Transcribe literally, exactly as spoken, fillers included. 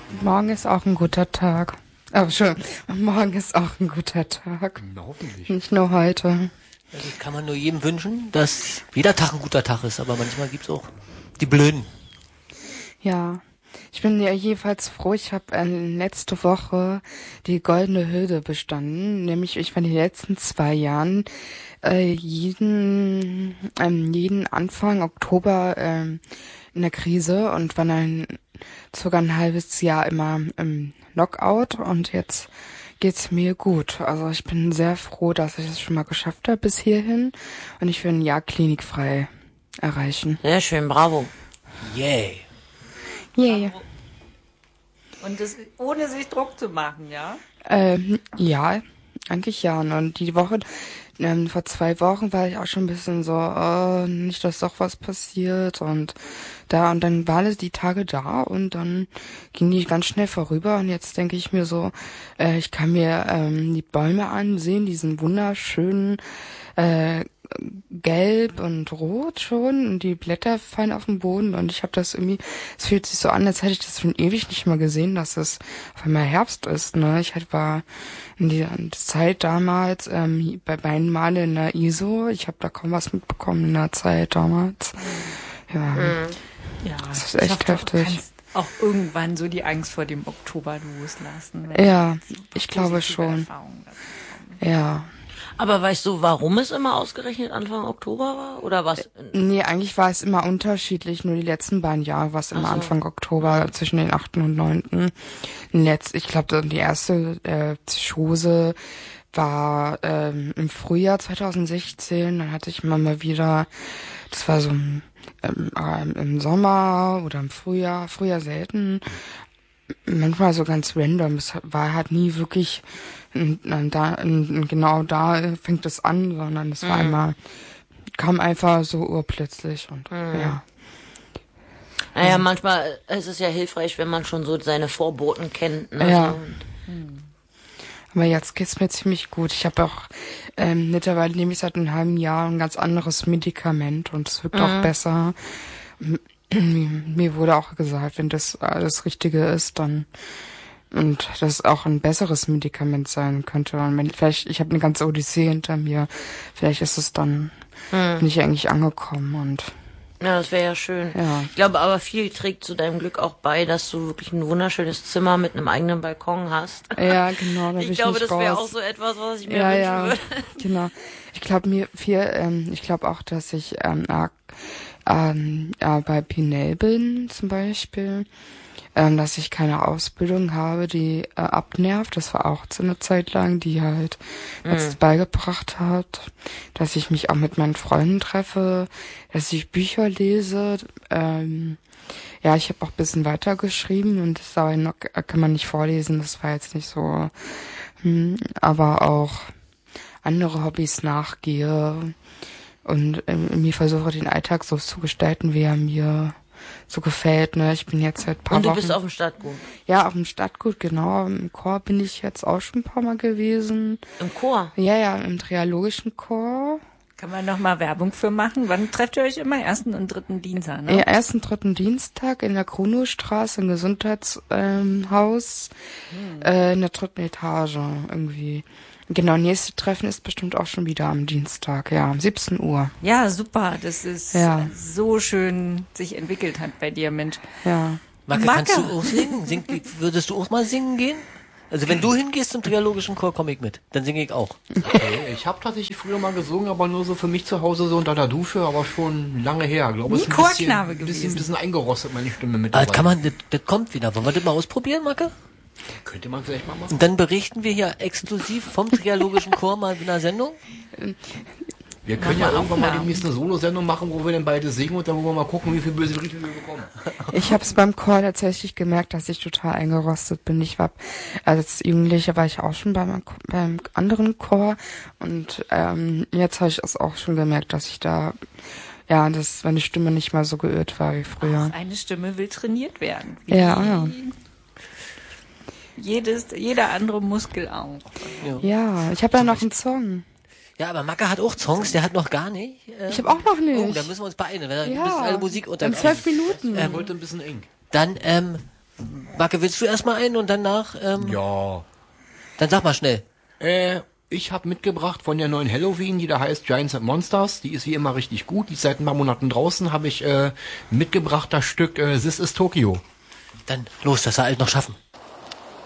Morgen ist auch ein guter Tag. Oh, schön. Morgen ist auch ein guter Tag. Na, hoffentlich. Nicht nur heute. Ja, das kann man nur jedem wünschen, dass jeder Tag ein guter Tag ist, aber manchmal gibt's auch die Blöden. Ja. Ich bin ja jedenfalls froh, ich habe äh, letzte Woche die Goldene Hürde bestanden. Nämlich, ich war in den letzten zwei Jahren äh, jeden, ähm, jeden Anfang Oktober ähm, in der Krise und war dann sogar ein halbes Jahr immer im Knockout und jetzt geht's mir gut. Also ich bin sehr froh, dass ich es schon mal geschafft habe bis hierhin und ich will ein Jahr klinikfrei erreichen. Sehr schön, bravo. Yay. Yeah. Und das ohne sich Druck zu machen, ja? Ähm, ja, eigentlich ja. Und die Woche, ähm, vor zwei Wochen war ich auch schon ein bisschen so, äh, nicht, dass doch was passiert und da, und dann waren es die Tage da und dann ging die ganz schnell vorüber und jetzt denke ich mir so, äh, ich kann mir ähm, die Bäume ansehen, diesen wunderschönen, äh, gelb und rot schon und die Blätter fallen auf den Boden und ich habe das irgendwie, es fühlt sich so an, als hätte ich das schon ewig nicht mehr gesehen, dass es auf einmal Herbst ist, ne? Ich halt war in dieser Zeit damals ähm, bei beiden Male in der I S O, ich habe da kaum was mitbekommen in der Zeit damals. Ja, mhm. Ja, das ist echt heftig. Du kannst auch irgendwann so die Angst vor dem Oktober loslassen. Ja, ich glaube schon. Ja. Aber weißt du, warum es immer ausgerechnet Anfang Oktober war? Oder was? Nee, eigentlich war es immer unterschiedlich. Nur die letzten beiden Jahre war es immer so. Anfang Oktober, zwischen den achten und neunten Letzt, ich glaube, die erste äh, Psychose war ähm, im Frühjahr zwanzig sechzehn. Dann hatte ich immer mal wieder, das war so ähm, ähm, im Sommer oder im Frühjahr, Frühjahr selten. Manchmal so ganz random. Es war halt nie wirklich da, genau da fängt es an, sondern es war mhm. einmal, kam einfach so urplötzlich und mhm. ja. Naja, also, manchmal ist es ja hilfreich, wenn man schon so seine Vorboten kennt. Ne? Ja. Und, mhm. Aber jetzt geht's mir ziemlich gut. Ich habe auch, ähm, mittlerweile nehme ich seit einem halben Jahr ein ganz anderes Medikament und es wirkt mhm. auch besser. Mir wurde auch gesagt, wenn das das Richtige ist, dann und das auch ein besseres Medikament sein könnte. Und wenn, vielleicht, ich habe eine ganze Odyssee hinter mir, vielleicht ist es dann, hm. bin ich eigentlich angekommen und ja, das wäre ja schön. Ja. Ich glaube aber, viel trägt zu deinem Glück auch bei, dass du wirklich ein wunderschönes Zimmer mit einem eigenen Balkon hast. Ja, genau. Da ich ich glaube, das wäre raus. auch so etwas, was ich mir ja, wünschen ja, würde. Genau. Ich glaube mir viel, ähm, ich glaube auch, dass ich ähm, ähm, äh, bei Pinel bin zum Beispiel. Ähm, dass ich keine Ausbildung habe, die äh, abnervt. Das war auch so eine Zeit lang, die halt mhm. jetzt beigebracht hat, dass ich mich auch mit meinen Freunden treffe, dass ich Bücher lese. Ähm, ja, ich habe auch ein bisschen weitergeschrieben und das aber noch, kann man nicht vorlesen, das war jetzt nicht so. Hm, aber auch andere Hobbys nachgehe und ähm, mir versuche, den Alltag so zu gestalten, wie er mir so gefällt, ne? Ich bin jetzt seit ein paar Und du Wochen... bist auf dem Stadtgut? Ja, auf dem Stadtgut, genau. Im Chor bin ich jetzt auch schon ein paar Mal gewesen. Im Chor? Ja, ja, im triologischen Chor. Kann man noch mal Werbung für machen? Wann trefft ihr euch immer? Ersten und dritten Dienstag, ne? Ja, ersten, dritten Dienstag in der Kronowstraße im Gesundheitshaus, ähm, Haus, hm. äh, in der dritten Etage irgendwie. Genau, nächste Treffen ist bestimmt auch schon wieder am Dienstag, ja, um siebzehn Uhr. Ja, super, dass es ja. so schön sich entwickelt hat bei dir, Mensch. Ja. Marke, kannst du auch singen? Sing, würdest du auch mal singen gehen? Also wenn du hingehst zum triologischen Chor, komme ich mit. Dann singe ich auch. Okay, ich habe tatsächlich früher mal gesungen, aber nur so für mich zu Hause so unter der Dusche, aber schon lange her. Ich glaube, es ist ein Chorknabe bisschen, gewesen. bisschen, bisschen eingerostet, meine Stimme mittlerweile. Aber kann man, das, das kommt wieder. Wollen wir das mal ausprobieren, Marke? Könnte man vielleicht mal machen. Und dann berichten wir hier exklusiv vom triologischen Chor mal in einer Sendung. Wir können ja irgendwann mal demnächst eine Solo-Sendung machen, wo wir dann beide singen und dann wollen wir mal gucken, wie viel böse Briefe wir bekommen. Ich habe es beim Chor tatsächlich gemerkt, dass ich total eingerostet bin. Ich war als Jugendliche war ich auch schon beim, beim anderen Chor und ähm, jetzt habe ich es auch schon gemerkt, dass ich da ja, dass meine Stimme nicht mal so geirrt war wie früher. Auch eine Stimme will trainiert werden. Wie ja, ja. Jedes, jeder andere Muskel auch. Ja, ja ich habe ja noch einen Song. Ja, aber Macke hat auch Songs, der hat noch gar nicht. Ähm, ich habe auch noch nicht. Oh, da müssen wir uns beeilen, wenn ja, ein bisschen alle Musik unter. In zwölf Minuten. Er wollte ein bisschen eng. Dann, ähm, Marke, willst du erstmal einen und danach, ähm, Ja. Dann sag mal schnell. Äh, ich habe mitgebracht von der neuen Halloween, die da heißt Giants and Monsters. Die ist wie immer richtig gut. Die ist seit ein paar Monaten draußen. Habe ich äh, mitgebracht das Stück äh, This is Tokyo. Dann los, das soll alt noch schaffen.